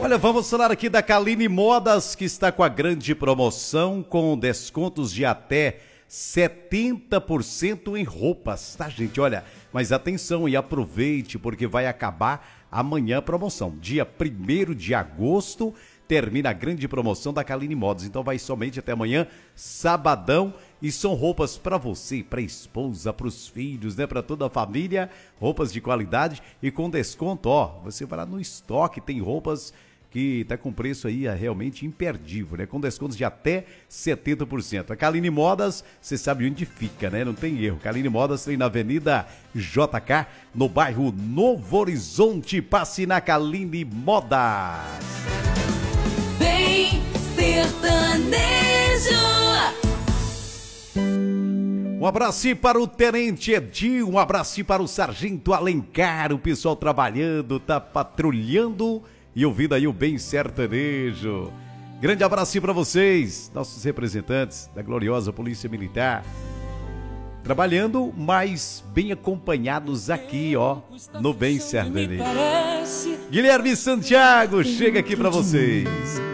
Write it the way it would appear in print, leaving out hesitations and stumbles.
Olha, vamos falar aqui da Kaline Modas, que está com a grande promoção com descontos de até 70% em roupas, tá, gente? Olha, mas atenção e aproveite, porque vai acabar amanhã a promoção. Dia 1º de agosto termina a grande promoção da Kaline Modas, então vai somente até amanhã, sabadão, e são roupas para você, para a esposa, para os filhos, né, para toda a família, roupas de qualidade e com desconto, ó, você vai lá no estoque, tem roupas que tá com preço aí realmente imperdível, né, com descontos de até 70%. A Kaline Modas, você sabe onde fica, né, não tem erro. Kaline Modas tem na Avenida JK, no bairro Novo Horizonte. Passe na Kaline Modas. Vem sertanejo. Um abraço para o Tenente Edil, um abraço para o Sargento Alencar, o pessoal trabalhando, tá patrulhando e ouvindo aí o Bem Sertanejo. Grande abraço para vocês, nossos representantes da gloriosa Polícia Militar. Trabalhando, mas bem acompanhados aqui, ó, no Bem Sertanejo. Guilherme Santiago chega aqui para vocês.